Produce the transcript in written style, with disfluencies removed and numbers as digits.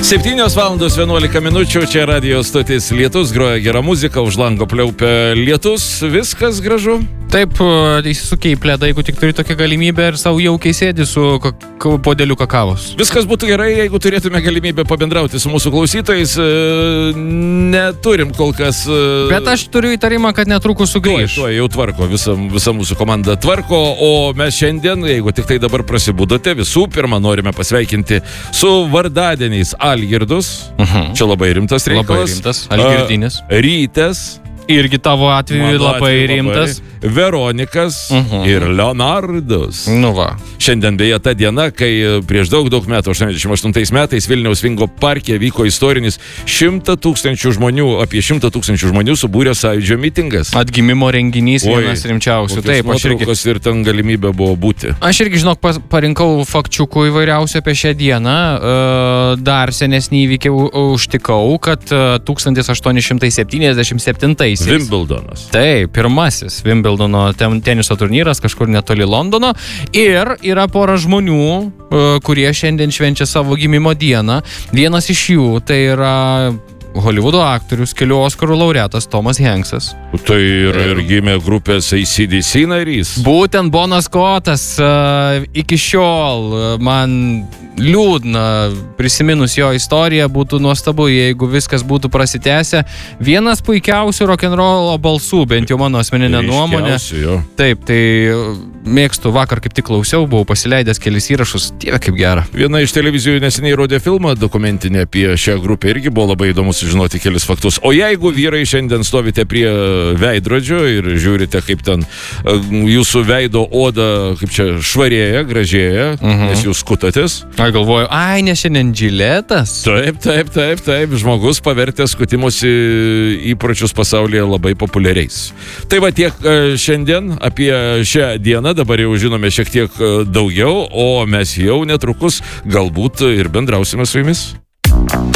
7:11 čia radijo stotis Lietus, groja gera muzika, už lango pliaupia lietus, viskas gražu. Taip, įsisukiai plėdą, jeigu tik turi tokią galimybę ir savo jaukiai sėdi su podeliu kakavos. Viskas būtų gerai, jeigu turėtume galimybę pabendrauti su mūsų klausytojais. Neturim kol kas. Bet aš turiu įtarimą, kad netrukus sugrįš. Tuoj jau tvarko, visa mūsų komanda tvarko, o mes šiandien, jeigu tik tai dabar prasibudote, visų pirma norime pasveikinti su vardadieniais Algirdus. Čia labai rimtas reikalas. Labai rimtas, Algirdinis. Rytas. Irgi tavo atveju labai rimtas. Veronikas ir Leonardas. Nu va. Šiandien beje ta diena, kai prieš daug metų, 88 metais Vilniaus Vingo parke vyko istorinis 100 000 žmonių, apie 100 000 žmonių subūrė Sąjūdžio mitingas. Atgimimo renginys vienas rimčiausių. Taip, aš irgi. Ir ten galimybė buvo būti. Aš irgi, žinok, parinkau fakčiukų įvairiausių apie šią dieną. Dar senesnį įvykį užtikau, kad 1877 Wimbledonas. Taip, pirmasis Wimbledono teniso turnyras kažkur netoli Londono. Ir yra pora žmonių, kurie šiandien švenčia savo gimimo dieną. Vienas iš jų tai yra Holivudo aktorius, kelių Oskarų laureatas Tomas Hanksas. Tai ir gimė grupės AC/DC narys. Būtent Bonas Skotas. Iki šiol man liūdna prisiminus jo istoriją, būtų nuostabu, jeigu viskas būtų prasitęsę. Vienas puikiausių rock'n'rollo balsų, bent jau mano asmeninė nuomonė. Taip, tai mėgstu, vakar kaip tik klausiau, buvau pasileidęs kelis įrašus, dieve kaip gera. Viena iš televizijų neseniai rodė filmą dokumentinį apie šią grupę, irgi buvo labai įdomu sužinoti kelis faktus. O jeigu vyrai šiandien stovite prie veidrodžio ir žiūrite, kaip ten jūsų veido oda, kaip čia švarėja, gražėja, nes jūs skutatės. Aš galvoju, ne šiandien džiletas. Taip, žmogus pavertė skutimosi įpročius pasaulyje labai populiariais. Tai va tiek šiandien apie šią dieną, dabar jau žinome šiek tiek daugiau, o mes jau netrukus galbūt ir bendrausime su jumis.